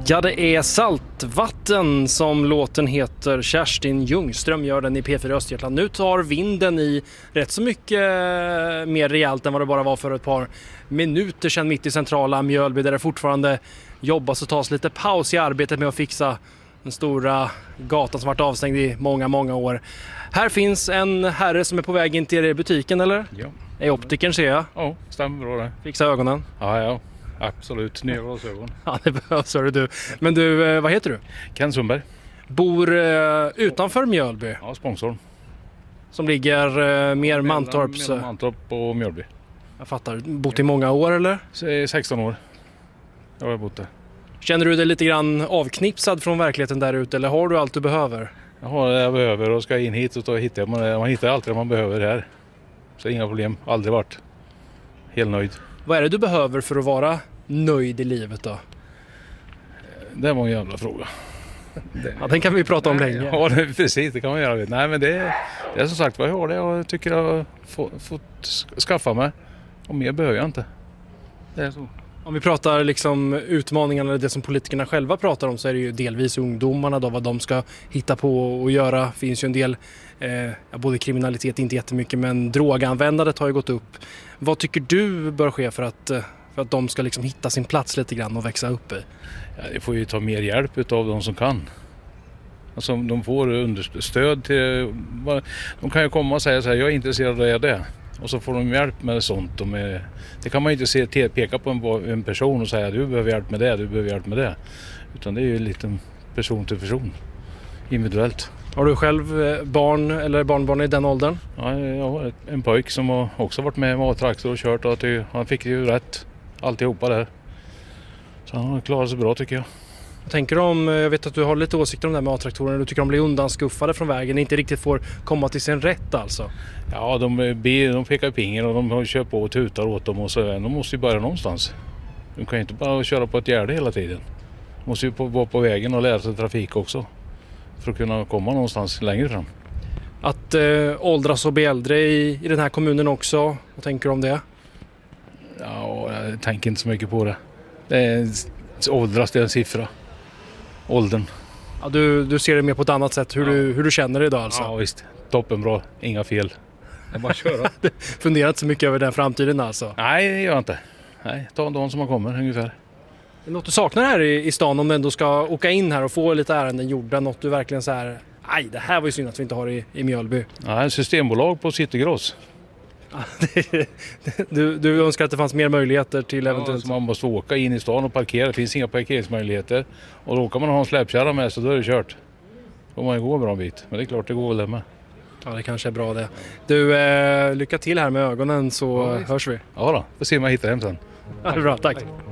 Ja, det är Saltvatten som låten heter. Kerstin Ljungström gör den i P4 Östergötland. Nu tar vinden i rätt så mycket mer rejält än vad det bara var för ett par minuter sedan mitt i centrala Mjölby, där det fortfarande jobbas och tas lite paus i arbetet med att fixa den stora gatan som varit avstängd i många år. Här finns en herre som är på väg in till butiken, eller? Ja. Är optiken, ser jag. Ja, stämmer bra det. Fixa ögonen. Ja. Absolut, nya glasögon. Ja, det behövs, hör du. Men du, vad heter du? Ken Sundberg. Bor utanför Mjölby. Ja, sponsor. Som ligger mer Mantorps. Mellan Mantorp och Mjölby. Jag fattar. Bott i många år, eller? 16 år. Jag har bott där. Känner du dig lite grann avknipsad från verkligheten där ute, eller har du allt du behöver? Jag har det jag behöver och ska in hit och hitta. Man hittar allt det man behöver här. Så inga problem. Aldrig varit helt nöjd. Vad är det du behöver för att vara nöjd i livet då? Det var en jävla fråga. Ja, den kan vi prata om länge. Ja, precis, det kan man göra. Nej, men det är som sagt vad jag har det och tycker jag har fått skaffa mig. Och mer behöver jag inte. Det är så. Om vi pratar liksom utmaningarna, eller det som politikerna själva pratar om, så är det ju delvis ungdomarna då, vad de ska hitta på och göra. Det finns ju en del, både kriminalitet, inte jättemycket, men droganvändandet har ju gått upp. Vad tycker du bör ske för att de ska liksom hitta sin plats lite grann och växa upp i? Ja, det får ju ta mer hjälp av de som kan. Alltså de får understöd till, de kan ju komma och säga så här, jag är intresserad av det. Och så får de hjälp med sånt. Det kan man ju inte peka på en person och säga du behöver hjälp med det, du behöver hjälp med det. Utan det är ju lite person till person, individuellt. Har du själv barn eller barnbarn i den åldern? Ja, jag har en pojk som har också varit med A-traktor och kört. Och han fick ju rätt alltihopa där. Så han har klarat sig bra, tycker jag. Jag tänker om, jag vet att du har lite åsikter om det här med A-traktorerna. Du tycker de blir undanskuffade från vägen, inte riktigt får komma till sin rätt alltså? Ja, de pekar pingen och de kör på och tutar åt dem. Och så, de måste ju börja någonstans. De kan ju inte bara köra på ett gärde hela tiden. De måste ju vara på vägen och lära sig trafik också. För att kunna komma någonstans längre fram. Att åldras och bli äldre i den här kommunen också. Vad tänker du om det? Ja, jag tänker inte så mycket på det. Åldras, det är en siffra. Åldern. Ja, du ser det mer på ett annat sätt, hur du känner det idag alltså? Ja visst, toppen bra, inga fel. Det är bara att köra. Funderar inte så mycket över den framtiden alltså? Nej, det gör jag inte. Nej, ta dagen som man kommer ungefär. Det är något du saknar här i stan om du ändå ska åka in här och få lite ärenden gjorda? Något du verkligen så här, aj, det här var ju synd att vi inte har i Mjölby. Nej, systembolag på Citygross. Du önskar att det fanns mer möjligheter till eventuellt? Ja, man måste åka in i stan och parkera. Det finns inga parkeringsmöjligheter. Och då kan man ha en släpkärra med sig, då är det kört. Då man gå en bra bit. Men det är klart, det går väl det med. Ja, det kanske är bra det. Du, lycka till här med ögonen så hörs vi. Ja då, får se om jag hittar hem sen. Ja, det är bra, tack.